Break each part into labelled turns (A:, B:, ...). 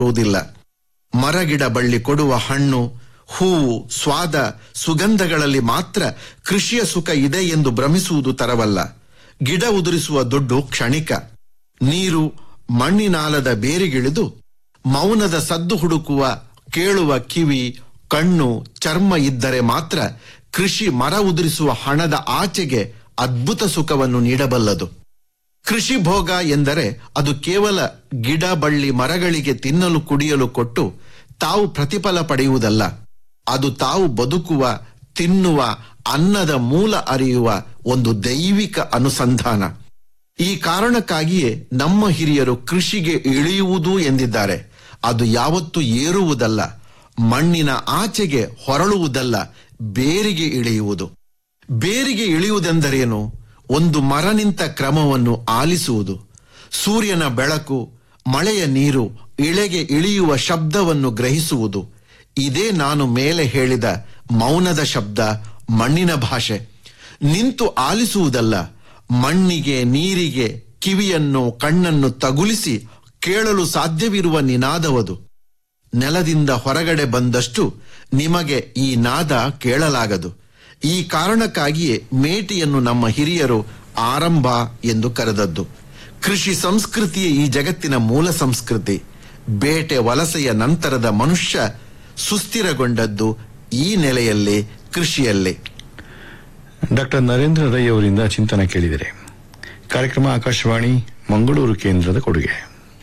A: ಇರುವುದಿಲ್ಲ. ಮರಗಿಡ ಬಳ್ಳಿ ಕೊಡುವ ಹಣ್ಣು, ಹೂವು, ಸ್ವಾದ, ಸುಗಂಧಗಳಲ್ಲಿ ಮಾತ್ರ ಕೃಷಿಯ ಸುಖ ಇದೆ ಎಂದು ಭ್ರಮಿಸುವುದು ತರವಲ್ಲ. ಗಿಡ ಉದುರಿಸುವ ದುಡ್ಡು ಕ್ಷಣಿಕ. ನೀರು ಮಣ್ಣಿನಾಲದ ಬೇರಿಗಿಳಿದು ಮೌನದ ಸದ್ದು ಹುಡುಕುವ ಕೇಳುವ ಕಿವಿ, ಕಣ್ಣು, ಚರ್ಮ ಇದ್ದರೆ ಮಾತ್ರ ಕೃಷಿ ಮರ ಉದುರಿಸುವ ಹಣದ ಆಚೆಗೆ ಅದ್ಭುತ ಸುಖವನ್ನು ನೀಡಬಲ್ಲದು. ಕೃಷಿ ಭೋಗ ಎಂದರೆ ಅದು ಕೇವಲ ಗಿಡ ಬಳ್ಳಿ ಮರಗಳಿಗೆ ತಿನ್ನಲು ಕುಡಿಯಲು ಕೊಟ್ಟು ತಾವು ಪ್ರತಿಫಲ ಪಡೆಯುವುದಲ್ಲ. ಅದು ತಾವು ಬದುಕುವ, ತಿನ್ನುವ, ಅನ್ನದ ಮೂಲ ಅರಿಯುವ ಒಂದು ದೈವಿಕ ಅನುಸಂಧಾನ. ಈ ಕಾರಣಕ್ಕಾಗಿಯೇ ನಮ್ಮ ಹಿರಿಯರು ಕೃಷಿಗೆ ಇಳಿಯುವುದು ಎಂದಿದ್ದಾರೆ. ಅದು ಯಾವತ್ತೂ ಏರುವುದಲ್ಲ, ಮಣ್ಣಿನ ಆಚೆಗೆ ಹೊರಳುವುದಲ್ಲ, ಬೇರಿಗೆ ಇಳಿಯುವುದು. ಬೇರಿಗೆ ಇಳಿಯುವುದೆಂದರೇನು? ಒಂದು ಮರ ನಿಂತ ಕ್ರಮವನ್ನು ಆಲಿಸುವುದು. ಸೂರ್ಯನ ಬೆಳಕು, ಮಳೆಯ ನೀರು, ಇಳೆಗೆ ಇಳಿಯುವ ಶಬ್ದವನ್ನು ಗ್ರಹಿಸುವುದು. ಇದೇ ನಾನು ಮೇಲೆ ಹೇಳಿದ ಮೌನದ ಶಬ್ದ, ಮಣ್ಣಿನ ಭಾಷೆ. ನಿಂತು ಆಲಿಸುವುದಲ್ಲ, ಮಣ್ಣಿಗೆ, ನೀರಿಗೆ ಕಿವಿಯನ್ನು, ಕಣ್ಣನ್ನು ತಗುಲಿಸಿ ಕೇಳಲು ಸಾಧ್ಯವಿರುವ ನಿನಾದವದು. ನೆಲದಿಂದ ಹೊರಗಡೆ ಬಂದಷ್ಟು ನಿಮಗೆ ಈ ನಾದ ಕೇಳಲಾಗದು. ಈ ಕಾರಣಕ್ಕಾಗಿಯೇ ಮೇಟಿಯನ್ನು ನಮ್ಮ ಹಿರಿಯರು ಆರಂಭ ಎಂದು ಕರೆದದ್ದು. ಕೃಷಿ ಸಂಸ್ಕೃತಿಯೇ ಈ ಜಗತ್ತಿನ ಮೂಲ ಸಂಸ್ಕೃತಿ. ಬೇಟೆ ವಲಸೆಯ ನಂತರದ ಮನುಷ್ಯ ಸುಸ್ಥಿರಗೊಂಡದ್ದು ಈ ನೆಲೆಯಲ್ಲೇ, ಕೃಷಿಯಲ್ಲೇ.
B: ಡಾಕ್ಟರ್ ನರೇಂದ್ರ ರೈ ಅವರಿಂದ ಚಿಂತನೆ ಕೇಳಿದರೆ. ಕಾರ್ಯಕ್ರಮ ಆಕಾಶವಾಣಿ ಮಂಗಳೂರು ಕೇಂದ್ರದ ಕೊಡುಗೆ.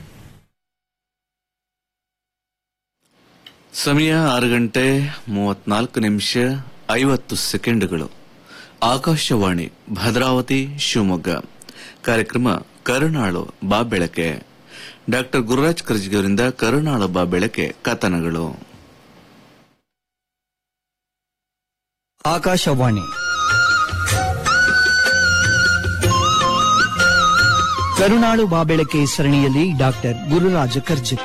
C: ಸಮಯ 6:34 ಆಕಾಶವಾಣಿ ಭದ್ರಾವತಿ ಶಿವಮೊಗ್ಗ. ಕಾರ್ಯಕ್ರಮ ಕರುಣಾಳು ಬಾ ಬೆಳಕೆ. ಡಾಕ್ಟರ್ ಗುರುರಾಜ್ ಕರ್ಜಗಿ ಅವರಿಂದ ಕರುಣಾಳು ಬಾ ಬೆಳಕೆ ಕಥನಗಳು.
D: ಆಕಾಶವಾಣಿ ಕರುಣಾಳು ಬಾ ಬೆಳಕೆ ಸರಣಿಯಲ್ಲಿ ಡಾಕ್ಟರ್ ಗುರುರಾಜ ಕರ್ಜಗಿ.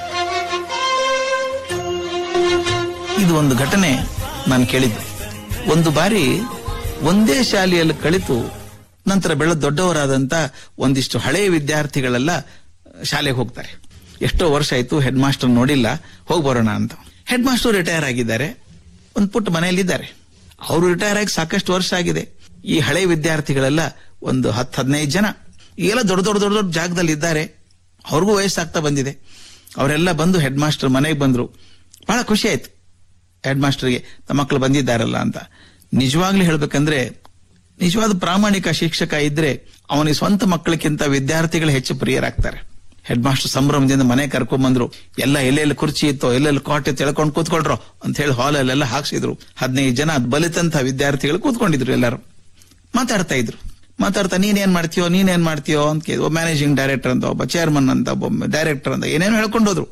E: ಇದು ಒಂದು ಘಟನೆ ನಾನು ಕೇಳಿದ್ದು. ಒಂದು ಬಾರಿ ಒಂದೇ ಶಾಲೆಯಲ್ಲಿ ಕಳಿತು ನಂತರ ಬೆಳೆದ ದೊಡ್ಡವರಾದಂತ ಒಂದಿಷ್ಟು ಹಳೆಯ ವಿದ್ಯಾರ್ಥಿಗಳೆಲ್ಲ ಶಾಲೆಗೆ ಹೋಗ್ತಾರೆ. ಎಷ್ಟೋ ವರ್ಷ ಆಯ್ತು, ಹೆಡ್ ಮಾಸ್ಟರ್ ನೋಡಿಲ್ಲ, ಹೋಗಿ ಬರೋಣ ಅಂತ. ಹೆಡ್ ಮಾಸ್ಟರ್ ರಿಟೈರ್ ಆಗಿದ್ದಾರೆ, ಒಂದು ಪುಟ್ಟ ಮನೆಯಲ್ಲಿದ್ದಾರೆ. ಅವರು ರಿಟೈರ್ ಆಗಿ ಸಾಕಷ್ಟು ವರ್ಷ ಆಗಿದೆ. ಈ ಹಳೆಯ ವಿದ್ಯಾರ್ಥಿಗಳೆಲ್ಲ ಒಂದು 10-15 ಜನ ಎಲ್ಲ ದೊಡ್ಡ ದೊಡ್ಡ ದೊಡ್ಡ ದೊಡ್ಡ ಜಾಗದಲ್ಲಿ ಇದ್ದಾರೆ. ಅವ್ರಿಗೂ ವಯಸ್ಸಾಗ್ತಾ ಬಂದಿದೆ. ಅವರೆಲ್ಲ ಬಂದು ಹೆಡ್ ಮಾಸ್ಟರ್ ಮನೆಗೆ ಬಂದ್ರು. ಬಹಳ ಖುಷಿ ಆಯ್ತು ಹೆಡ್ ಮಾಸ್ಟರ್ಗೆ, ತಮ್ಮ ಮಕ್ಕಳು ಬಂದಿದ್ದಾರಲ್ಲ ಅಂತ. ನಿಜವಾಗ್ಲೂ ಹೇಳ್ಬೇಕಂದ್ರೆ, ನಿಜವಾದ ಪ್ರಾಮಾಣಿಕ ಶಿಕ್ಷಕ ಇದ್ರೆ ಅವನಿಗೆ ಸ್ವಂತ ಮಕ್ಕಳಿಗಿಂತ ವಿದ್ಯಾರ್ಥಿಗಳು ಹೆಚ್ಚು ಪ್ರಿಯರಾಗ್ತಾರೆ. ಹೆಡ್ ಮಾಸ್ಟರ್ ಸಂಭ್ರಮದಿಂದ ಮನೆ ಕರ್ಕೊಂಡ್ ಬಂದ್ರು. ಎಲ್ಲ ಎಲ್ಲೆಲ್ಲಿ ಕುರ್ಚಿ ಇತ್ತೋ, ಎಲ್ಲೆಲ್ಲಿ ಕಾಟ್ ಇತ್ತು ಎಳ್ಕೊಂಡು ಕೂತ್ಕೊಳ್ರು ಅಂತ ಹೇಳಿ ಹಾಲಲ್ಲೆಲ್ಲ ಹಾಕ್ಸಿದ್ರು. 15 ಜನ ಬಲಿತಂತ ವಿದ್ಯಾರ್ಥಿಗಳು ಕೂತ್ಕೊಂಡಿದ್ರು. ಎಲ್ಲರೂ ಮಾತಾಡ್ತಾ ಇದ್ರು. ಮಾತಾಡ್ತಾ ನೀನೇನ್ ಮಾಡ್ತೀಯೋ ಅಂತ ಕೇಳಿದ್ರು. ಒಬ್ಬ ಮ್ಯಾನೇಜಿಂಗ್ ಡೈರೆಕ್ಟರ್ ಅಂತ, ಒಬ್ಬ ಚೇರ್ಮನ್ ಅಂತ, ಒಬ್ಬ ಡೈರೆಕ್ಟರ್ ಅಂತ ಏನೇನು ಹೇಳ್ಕೊಂಡು ಹೋದ್ರು.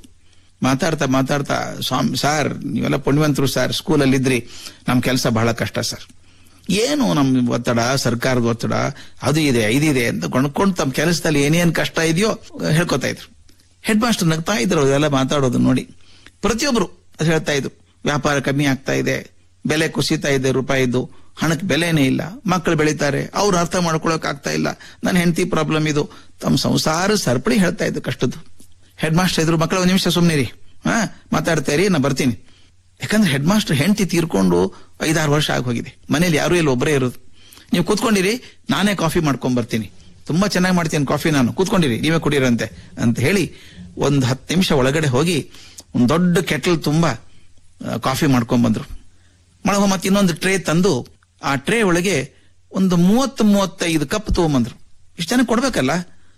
E: ಮಾತಾಡ್ತಾ ಸ್ವಾಮಿ ಸಾರ್, ನೀವೆಲ್ಲ ಪುಣ್ಯವಂತರು ಸರ್, ಸ್ಕೂಲಲ್ಲಿ ಇದ್ರಿ, ನಮ್ ಕೆಲಸ ಬಹಳ ಕಷ್ಟ ಸರ್. ಏನು ನಮ್ ಒತ್ತಡ, ಸರ್ಕಾರದ ಒತ್ತಡ, ಅದು ಇದೆ ಇದಿದೆ ಅಂತ ಕೊಂಡ್ಕೊಂಡು ತಮ್ಮ ಕೆಲಸದಲ್ಲಿ ಏನೇನ್ ಕಷ್ಟ ಇದೆಯೋ ಹೇಳ್ಕೊತಾ ಇದ್ರು. ಹೆಡ್ ಮಾಸ್ಟರ್ ನಗ್ತಾ ಇದ್ರು ಅದೆಲ್ಲ ಮಾತಾಡೋದು ನೋಡಿ. ಪ್ರತಿಯೊಬ್ರು ಅದು ಹೇಳ್ತಾ ಇದ್ರು. ವ್ಯಾಪಾರ ಕಮ್ಮಿ ಆಗ್ತಾ ಇದೆ, ಬೆಲೆ ಕುಸಿತಾ ಇದೆ, ರೂಪಾಯಿದು ಹಣಕ್ಕೆ ಬೆಲೆನೇ ಇಲ್ಲ, ಮಕ್ಕಳು ಬೆಳೀತಾರೆ, ಅವ್ರು ಅರ್ಥ ಮಾಡ್ಕೊಳಕ್ ಆಗ್ತಾ ಇಲ್ಲ, ನನ್ನ ಹೆಂಡತಿ ಪ್ರಾಬ್ಲಮ್ ಇದು, ತಮ್ಮ ಸಂಸಾರ ಸರಪಳಿ ಹೇಳ್ತಾ ಇದ್ರು ಕಷ್ಟದ್ದು. ಹೆಡ್ ಮಾಸ್ಟರ್ ಇದ್ರು, ಮಕ್ಕಳ 1 ನಿಮಿಷ ಸುಮ್ನಿರಿ, ಮಾತಾಡ್ತಾ ಇರಿ, ನಾ ಬರ್ತೀನಿ. ಯಾಕಂದ್ರೆ ಹೆಡ್ ಮಾಸ್ಟರ್ ಹೆಂಡತಿ ತೀರ್ಕೊಂಡು 5-6 ವರ್ಷ ಆಗಿ ಹೋಗಿದೆ. ಮನೇಲಿ ಯಾರು ಇಲ್ಲ, ಒಬ್ಬರೇ ಇರೋದು. ನೀವು ಕೂತ್ಕೊಂಡಿರಿ, ನಾನೇ ಕಾಫಿ ಮಾಡ್ಕೊಂಡ್ ಬರ್ತೀನಿ, ತುಂಬಾ ಚೆನ್ನಾಗಿ ಮಾಡ್ತೀನಿ ಕಾಫಿ ನಾನು, ಕೂತ್ಕೊಂಡಿರಿ, ನೀವೇ ಕುಡಿರಂತೆ ಅಂತ ಹೇಳಿ ಒಂದು 10 ನಿಮಿಷ ಒಳಗಡೆ ಹೋಗಿ ಒಂದು ದೊಡ್ಡ ಕೆಟಲ್ ತುಂಬಾ ಕಾಫಿ ಮಾಡ್ಕೊಂಡ್ ಬಂದ್ರು. ಮತ್ತೆ ಇನ್ನೊಂದು ಟ್ರೇ ತಂದು ಆ ಟ್ರೇ ಒಳಗೆ ಒಂದು 30-35 ಕಪ್ ತಗೊಂಬಂದ್ರು. ಇಷ್ಟು ಜನ ಕೊಡ್ಬೇಕಲ್ಲ.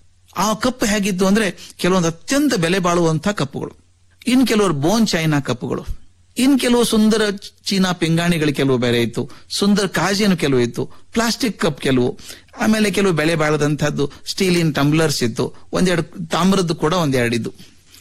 E: ಆ ಕಪ್ ಹೇಗಿದ್ದು ಅಂದ್ರೆ, ಕೆಲವೊಂದು ಅತ್ಯಂತ ಬೆಲೆ ಬಾಳುವಂತಹ ಕಪ್ಪುಗಳು, ಇನ್ ಕೆಲವರು ಬೋನ್ ಚೈನಾ ಕಪ್ಪುಗಳು, ಇನ್ ಕೆಲವು ಸುಂದರ ಚೀನಾ ಪಿಂಗಾಣಿಗಳು ಕೆಲವು ಬೇರೆ ಇತ್ತು, ಸುಂದರ ಕಾಜಿನ ಕೆಲವು ಇತ್ತು, ಪ್ಲಾಸ್ಟಿಕ್ ಕಪ್ ಕೆಲವು, ಆಮೇಲೆ ಕೆಲವು ಬೆಲೆ ಬಾಳದಂತಹದ್ದು ಸ್ಟೀಲಿನ ಟಂಬ್ಲರ್ಸ್ ಇತ್ತು, 1-2 ತಾಮ್ರದ್ದು ಕೂಡ 1-2 ಇದ್ದು.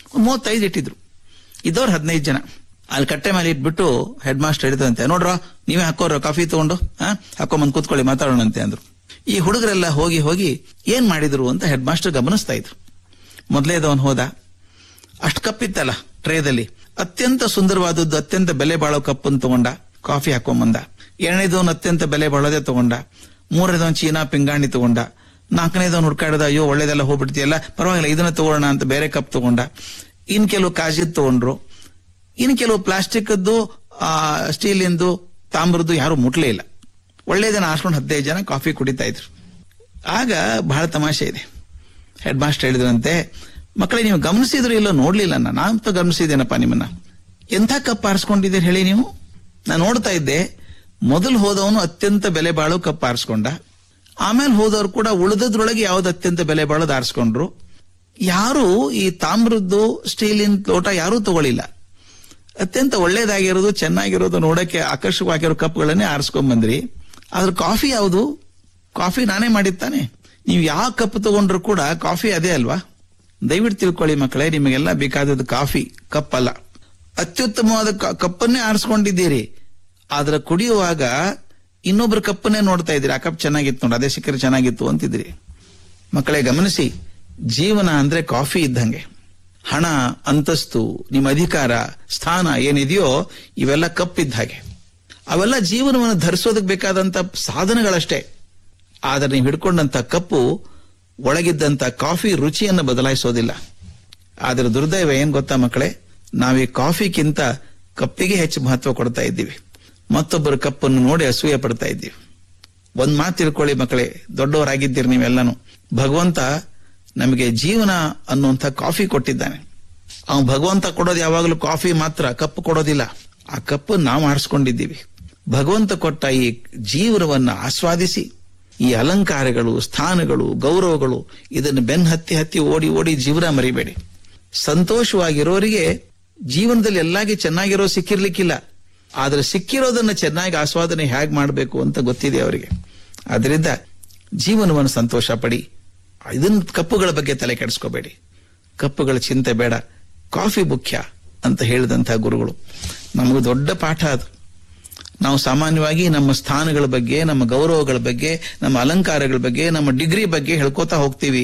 E: 35 ಇಟ್ಟಿದ್ರು. ಇದವ್ರು 15 ಜನ. ಅಲ್ಲಿ ಕಟ್ಟೆ ಮೇಲೆ ಇಟ್ಬಿಟ್ಟು ಹೆಡ್ ಮಾಸ್ಟರ್ ಹಿಡಿದಂತೆ, ನೋಡ್ರ ನೀವೇ ಹಾಕೋರ ಕಾಫಿ ತಗೊಂಡು ಹಾಕೊಂಬಂದ್ ಕೂತ್ಕೊಳ್ಳಿ, ಮಾತಾಡೋಣಂತೆ ಅಂದ್ರು. ಈ ಹುಡುಗರೆಲ್ಲ ಹೋಗಿ ಏನ್ ಮಾಡಿದ್ರು ಅಂತ ಹೆಡ್ ಮಾಸ್ಟರ್ ಗಮನಿಸ್ತಾ ಇದ್ರು. ಮೊದಲೇದವನ್ ಹೋದ, ಅಷ್ಟು ಕಪ್ ಇತ್ತಲ್ಲ ಟ್ರೇದಲ್ಲಿ, ಅತ್ಯಂತ ಸುಂದರವಾದದ್ದು, ಅತ್ಯಂತ ಬೆಲೆ ಬಾಳೋ ಕಪ್ಪನ್ನು ತಗೊಂಡ, ಕಾಫಿ ಹಾಕೊಂಬಂದ. 2ನೇದವನ್ ಅತ್ಯಂತ ಬೆಲೆ ಬಾಳೋದೇ ತಗೊಂಡ. 3ನೇದವನ್ ಚೀನಾ ಪಿಂಗಾಣಿ ತಗೊಂಡ. 4ನೇದವನ್ ಹುಡ್ಕಾಡ್ದ, ಅಯ್ಯೋ ಒಳ್ಳೇದೆಲ್ಲ ಹೋಗ್ಬಿಡ್ತೀಯಲ್ಲ, ಪರವಾಗಿಲ್ಲ ಇದನ್ನ ತಗೋಣ ಅಂತ ಬೇರೆ ಕಪ್ ತಗೊಂಡ. ಇನ್ ಕೆಲವು ಕಾಜಿದ್ ತಗೊಂಡ್ರು, ಇನ್ ಕೆಲವು ಪ್ಲಾಸ್ಟಿಕ್ದು, ಸ್ಟೀಲಿಂದು, ತಾಮ್ರದ್ದು ಯಾರು ಮುಟ್ಲೇ ಇಲ್ಲ. ಒಳ್ಳೆದನ್ನ ಆರ್ಸ್ಕೊಂಡು 15 ಜನ ಕಾಫಿ ಕುಡಿತಾ ಇದ್ರು. ಆಗ ಬಹಳ ತಮಾಷೆ ಇದೆ. ಹೆಡ್ ಮಾಸ್ಟರ್ ಹೇಳಿದ್ರಂತೆ, ಮಕ್ಕಳೇ ನೀವು ಗಮನಿಸಿದ್ರು ಇಲ್ಲೋ ನೋಡ್ಲಿಲ್ಲ, ನಾನಂತೂ ಗಮನಿಸಿದ್ದೇನಪ್ಪ ನಿಮ್ಮನ್ನ. ಎಂಥ ಕಪ್ ಆರಿಸ್ಕೊಂಡಿದ್ದೀರಿ ಹೇಳಿ ನೀವು? ನಾನು ನೋಡ್ತಾ ಇದ್ದೆ, ಮೊದಲು ಹೋದವನು ಅತ್ಯಂತ ಬೆಲೆ ಬಾಳೋ ಕಪ್ ಆರಿಸ್ಕೊಂಡ, ಆಮೇಲೆ ಹೋದವ್ರು ಕೂಡ ಉಳಿದದ್ರೊಳಗೆ ಯಾವ್ದು ಅತ್ಯಂತ ಬೆಲೆ ಬಾಳೋದು ಆರಿಸ್ಕೊಂಡ್ರು. ಯಾರು ಈ ತಾಮ್ರದ್ದು, ಸ್ಟೀಲಿನ ಲೋಟ ಯಾರೂ ತಗೊಳ್ಳಿಲ್ಲ. ಅತ್ಯಂತ ಒಳ್ಳೇದಾಗಿರೋದು, ಚೆನ್ನಾಗಿರೋದು, ನೋಡಕ್ಕೆ ಆಕರ್ಷಕವಾಗಿರೋ ಕಪ್ಗಳನ್ನೇ ಆರಿಸ್ಕೊಂಡ್ ಬಂದ್ರಿ. ಆದ್ರೆ ಕಾಫಿ ಯಾವುದು? ಕಾಫಿ ನಾನೇ ಮಾಡಿದ್ದಾನೆ. ನೀವು ಯಾವ ಕಪ್ ತಗೊಂಡ್ರು ಕೂಡ ಕಾಫಿ ಅದೇ ಅಲ್ವಾ? ದಯವಿಟ್ಟು ತಿಳ್ಕೊಳ್ಳಿ ಮಕ್ಕಳೇ, ನಿಮಗೆಲ್ಲ ಬೇಕಾದದ್ದು ಕಾಫಿ ಕಪ್ ಅಲ್ಲ. ಅತ್ಯುತ್ತಮವಾದ ಕಪ್ಪನ್ನೇ ಆರಿಸ್ಕೊಂಡಿದ್ದೀರಿ, ಆದ್ರೆ ಕುಡಿಯುವಾಗ ಇನ್ನೊಬ್ರ ಕಪ್ಪನ್ನೇ ನೋಡ್ತಾ ಇದ್ದೀರಿ. ಆ ಕಪ್ ಚೆನ್ನಾಗಿತ್ತು ನೋಡಿ, ಅದೇ ಸಿಕ್ಕರೆ ಚೆನ್ನಾಗಿತ್ತು ಅಂತಿದ್ರಿ. ಮಕ್ಕಳೇ ಗಮನಿಸಿ, ಜೀವನ ಅಂದ್ರೆ ಕಾಫಿ ಇದ್ದಂಗೆ. ಹಣ, ಅಂತಸ್ತು, ನಿಮ್ಮ ಅಧಿಕಾರ, ಸ್ಥಾನ ಏನಿದೆಯೋ ಇವೆಲ್ಲ ಕಪ್ ಇದ್ದ ಹಾಗೆ. ಅವೆಲ್ಲ ಜೀವನವನ್ನು ಧರಿಸೋದಕ್ಕೆ ಬೇಕಾದಂತ ಸಾಧನಗಳಷ್ಟೇ. ಆದ್ರೆ ನೀವು ಹಿಡ್ಕೊಂಡಂತ ಕಪ್ಪು ಒಳಗಿದ್ದಂತ ಕಾಫಿ ರುಚಿಯನ್ನು ಬದಲಾಯಿಸೋದಿಲ್ಲ. ಆದ್ರೆ ದುರ್ದೈವ ಏನ್ ಗೊತ್ತಾ ಮಕ್ಕಳೇ, ನಾವೀ ಕಾಫಿಗಿಂತ ಕಪ್ಪಿಗೆ ಹೆಚ್ಚು ಮಹತ್ವ ಕೊಡ್ತಾ ಇದ್ದೀವಿ. ಮತ್ತೊಬ್ಬರ ಕಪ್ಪನ್ನು ನೋಡಿ ಅಸೂಯೆ ಪಡ್ತಾ ಇದ್ದೀವಿ. ಒಂದ್ ಮಾತು ತಿಳ್ಕೊಳ್ಳಿ ಮಕ್ಕಳೇ, ದೊಡ್ಡವರಾಗಿದ್ದೀರಿ ನೀವೆಲ್ಲಾನು. ಭಗವಂತ ನಮಗೆ ಜೀವನ ಅನ್ನುವಂಥ ಕಾಫಿ ಕೊಟ್ಟಿದ್ದಾನೆ. ಅವನು ಭಗವಂತ ಕೊಡೋದು ಯಾವಾಗಲೂ ಕಾಫಿ ಮಾತ್ರ, ಕಪ್ಪು ಕೊಡೋದಿಲ್ಲ. ಆ ಕಪ್ಪು ನಾವು ಆರಿಸ್ಕೊಂಡಿದ್ದೀವಿ. ಭಗವಂತ ಕೊಟ್ಟ ಈ ಜೀವನವನ್ನ ಆಸ್ವಾದಿಸಿ, ಈ ಅಲಂಕಾರಗಳು, ಸ್ಥಾನಗಳು, ಗೌರವಗಳು ಇದನ್ನು ಬೆನ್ ಹತ್ತಿ ಓಡಿ ಓಡಿ ಜೀವನ ಮರಿಬೇಡಿ. ಸಂತೋಷವಾಗಿರೋರಿಗೆ ಜೀವನದಲ್ಲಿ ಎಲ್ಲಾಗಿ ಚೆನ್ನಾಗಿರೋ ಸಿಕ್ಕಿರ್ಲಿಕ್ಕಿಲ್ಲ, ಆದ್ರೆ ಸಿಕ್ಕಿರೋದನ್ನ ಚೆನ್ನಾಗಿ ಆಸ್ವಾದನೆ ಹೇಗೆ ಮಾಡಬೇಕು ಅಂತ ಗೊತ್ತಿದೆ ಅವರಿಗೆ. ಆದ್ರಿಂದ ಜೀವನವನ್ನು ಸಂತೋಷ ಪಡಿ. ಇದನ್ನ ಕಪ್ಪುಗಳ ಬಗ್ಗೆ ತಲೆ ಕೆಡಿಸ್ಕೋಬೇಡಿ, ಕಪ್ಪುಗಳ ಚಿಂತೆ ಬೇಡ, ಕಾಫಿ ಮುಖ್ಯ ಅಂತ ಹೇಳಿದಂತಹ ಗುರುಗಳು ನಮಗೂ ದೊಡ್ಡ ಪಾಠ ಅದು. ನಾವು ಸಾಮಾನ್ಯವಾಗಿ ನಮ್ಮ ಸ್ಥಾನಗಳ ಬಗ್ಗೆ, ನಮ್ಮ ಗೌರವಗಳ ಬಗ್ಗೆ, ನಮ್ಮ ಅಲಂಕಾರಗಳ ಬಗ್ಗೆ, ನಮ್ಮ ಡಿಗ್ರಿ ಬಗ್ಗೆ ಹೇಳ್ಕೋತಾ ಹೋಗ್ತೀವಿ.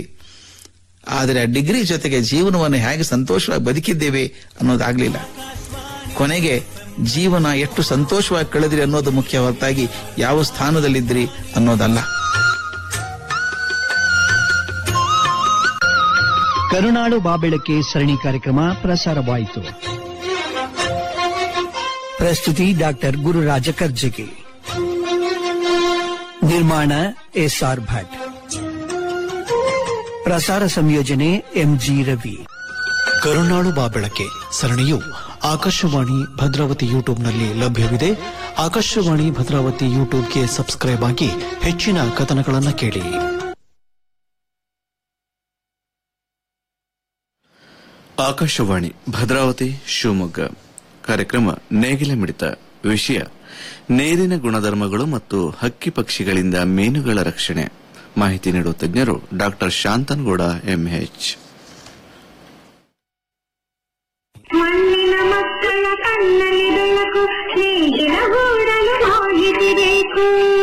E: ಆದರೆ ಆ ಡಿಗ್ರಿ ಜೊತೆಗೆ ಜೀವನವನ್ನು ಹೇಗೆ ಸಂತೋಷವಾಗಿ ಬದುಕಿದ್ದೇವೆ ಅನ್ನೋದಾಗ್ಲಿಲ್ಲ. ಕೊನೆಗೆ ಜೀವನ ಎಷ್ಟು ಸಂತೋಷವಾಗಿ ಕಳೆದ್ರಿ ಅನ್ನೋದು ಮುಖ್ಯ ಹೊರತಾಗಿ ಯಾವ ಸ್ಥಾನದಲ್ಲಿದ್ರಿ ಅನ್ನೋದಲ್ಲ.
D: ಕರುನಾಡು ಬಾಬೆಳಕೆ ಸರಣಿ ಕಾರ್ಯಕ್ರಮ ಪ್ರಸಾರವಾಯಿತು. ಪ್ರಸ್ತುತಿ ಡಾಕ್ಟರ್ ಗುರುರಾಜ ಕರ್ಜಗಿ, ನಿರ್ಮಾಣ ಎಸ್ಆರ್ ಭಟ್, ಪ್ರಸಾರ ಸಂಯೋಜನೆ ಎಂಜಿ ರವಿ.
F: ಕರುನಾಡು ಬಾಬೆಳಕೆ ಸರಣಿಯು ಆಕಾಶವಾಣಿ ಭದ್ರಾವತಿ ಯೂಟ್ಯೂಬ್ನಲ್ಲಿ ಲಭ್ಯವಿದೆ. ಆಕಾಶವಾಣಿ ಭದ್ರಾವತಿ ಯೂಟ್ಯೂಬ್ಗೆ ಸಬ್ಸ್ಕ್ರೈಬ್ ಆಗಿ ಹೆಚ್ಚಿನ ಕಥನಗಳನ್ನು ಕೇಳಿ.
C: ಆಕಾಶವಾಣಿ ಭದ್ರಾವತಿ ಶಿವಮೊಗ್ಗ. ಕಾರ್ಯಕ್ರಮ ನೇಗಿಲ ಮಿಡಿತ. ವಿಷಯ ನೀರಿನ ಗುಣಧರ್ಮಗಳು ಮತ್ತು ಹಕ್ಕಿ ಪಕ್ಷಿಗಳಿಂದ ಮೀನುಗಳ ರಕ್ಷಣೆ. ಮಾಹಿತಿ ನೀಡುವ ತಜ್ಞರು ಡಾಕ್ಟರ್ ಶಾಂತನಗೌಡ ಎಂಎಚ್.
G: ಮಣ್ಣಿನ ಮಕ್ಕಳ ಕಣ್ಣಲ್ಲಿ ಬೆಳಕು, ನೀರಿನ ಗೂಡಲು ಹೋಗಿಸಬೇಕು.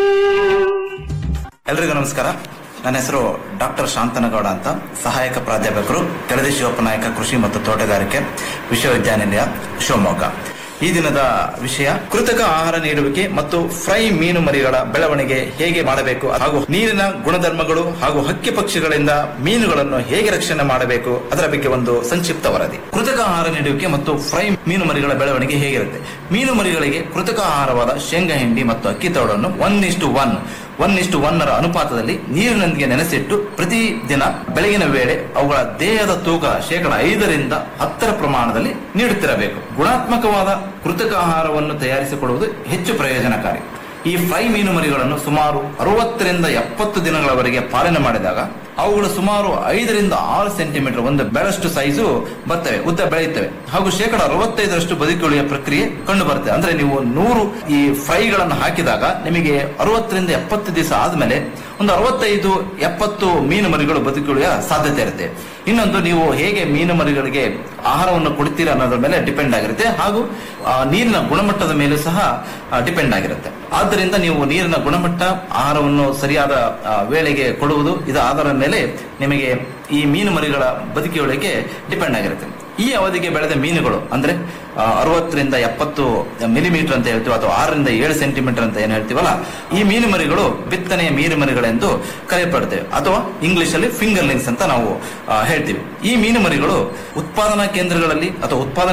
H: ಎಲ್ರಿಗೂ ನಮಸ್ಕಾರ. ನನ್ನ ಹೆಸರು ಡಾಕ್ಟರ್ ಶಾಂತನಗೌಡ ಅಂತ, ಸಹಾಯಕ ಪ್ರಾಧ್ಯಾಪಕರು ಕೆಳದಿ ಶಿವಪ್ಪನಾಯಕ ಕೃಷಿ ಮತ್ತು ತೋಟಗಾರಿಕೆ ವಿಶ್ವವಿದ್ಯಾನಿಲಯ ಶಿವಮೊಗ್ಗ. ಈ ದಿನದ ವಿಷಯ ಕೃತಕ ಆಹಾರ ನೀಡುವಿಕೆ ಮತ್ತು ಫ್ರೈ ಮೀನು ಮರಿಗಳ ಬೆಳವಣಿಗೆ ಹೇಗೆ ಮಾಡಬೇಕು ಹಾಗೂ ನೀರಿನ ಗುಣಧರ್ಮಗಳು ಹಾಗೂ ಹಕ್ಕಿ ಪಕ್ಷಿಗಳಿಂದ ಮೀನುಗಳನ್ನು ಹೇಗೆ ರಕ್ಷಣೆ ಮಾಡಬೇಕು ಅದರ ಬಗ್ಗೆ ಒಂದು ಸಂಕ್ಷಿಪ್ತ ವರದಿ. ಕೃತಕ ಆಹಾರ ನೀಡುವಿಕೆ ಮತ್ತು ಫ್ರೈ ಮೀನು ಮರಿಗಳ ಬೆಳವಣಿಗೆ ಹೇಗಿರುತ್ತೆ? ಮೀನು ಮರಿಗಳಿಗೆ ಕೃತಕ ಆಹಾರವಾದ ಶೇಂಗಾ ಹಿಂಡಿ ಮತ್ತು ಅಕ್ಕಿ ತೌಡನ್ನು 1:1 ಅನುಪಾತದಲ್ಲಿ ನೀರಿನೊಂದಿಗೆ ನೆನೆಸಿಟ್ಟು ಪ್ರತಿದಿನ ಬೆಳಗಿನ ವೇಳೆ ಅವುಗಳ ದೇಹದ ತೂಕ 5% 10% ಪ್ರಮಾಣದಲ್ಲಿ ನೀಡುತ್ತಿರಬೇಕು. ಗುಣಾತ್ಮಕವಾದ ಕೃತಕ ಆಹಾರವನ್ನು ತಯಾರಿಸಿಕೊಡುವುದು ಹೆಚ್ಚು ಪ್ರಯೋಜನಕಾರಿ. ಈ ಫ್ರೈ ಮೀನು ಮರಿಗಳನ್ನು ಸುಮಾರು 60 ರಿಂದ 70 ದಿನಗಳವರೆಗೆ ಪಾಲನೆ ಮಾಡಿದಾಗ ಅವುಗಳು ಸುಮಾರು 5 ರಿಂದ 6 ಸೆಂಟಿಮೀಟರ್ ಒಂದು ಬೆಳಷ್ಟು ಸೈಜು ಬರ್ತವೆ, ಉದ್ದ ಬೆಳೆಯುತ್ತವೆ ಹಾಗೂ 65% ಬದುಕುಳಿಯುವ ಪ್ರಕ್ರಿಯೆ ಕಂಡು ಬರುತ್ತೆ. ಅಂದ್ರೆ ನೀವು 100 ಈ ಫ್ರೈಗಳನ್ನು ಹಾಕಿದಾಗ ನಿಮಗೆ 60 ರಿಂದ 70 ದಿವಸ ಆದ್ಮೇಲೆ ಒಂದು 65-70 ಮೀನು ಮರಿಗಳು ಬದುಕುಳಿಯ ಸಾಧ್ಯತೆ ಇರುತ್ತೆ. ಇನ್ನೊಂದು, ನೀವು ಹೇಗೆ ಮೀನು ಮರಿಗಳಿಗೆ ಆಹಾರವನ್ನು ಕೊಡ್ತೀರಾ ಅನ್ನೋದ್ರ ಮೇಲೆ ಡಿಪೆಂಡ್ ಆಗಿರುತ್ತೆ ಹಾಗೂ ನೀರಿನ ಗುಣಮಟ್ಟದ ಮೇಲೂ ಸಹ ಡಿಪೆಂಡ್ ಆಗಿರುತ್ತೆ. ಆದ್ದರಿಂದ ನೀವು ನೀರಿನ ಗುಣಮಟ್ಟ, ಆಹಾರವನ್ನು ಸರಿಯಾದ ವೇಳೆಗೆ ಕೊಡುವುದು, ಇದು ಆಧಾರದ ಮೇಲೆ ನಿಮಗೆ ಈ ಮೀನು ಮರಿಗಳ ಬದುಕುಳಿಕೆ ಡಿಪೆಂಡ್ ಆಗಿರುತ್ತೆ. ಈ ಅವಧಿಗೆ ಬೆಳೆದ ಮೀನುಗಳು ಅಂದ್ರೆ 60ರಿಂದ 70 ಮಿಲಿಮೀಟರ್ ಅಂತ ಹೇಳ್ತೀವಿ, ಅಥವಾ 6ರಿಂದ 7 ಸೆಂಟಿಮೀಟರ್ ಅಂತ ಏನ್ ಹೇಳ್ತೀವಲ್ಲ, ಈ ಮೀನು ಮರಿಗಳು ಬಿತ್ತನೆಯ ಮೀನು ಮರಿಗಳೆಂದು ಕರೆಯಲ್ಪಡ್ತೇವೆ, ಅಥವಾ ಇಂಗ್ಲಿಷ್ ಅಲ್ಲಿ ಫಿಂಗರ್ಲಿಂಗ್ಸ್ ಅಂತ ನಾವು ಹೇಳ್ತೀವಿ. ಈ ಮೀನು ಮರಿಗಳು ಉತ್ಪಾದನಾ ಕೇಂದ್ರಗಳಲ್ಲಿ ಅಥವಾ ಉತ್ಪಾದನಾ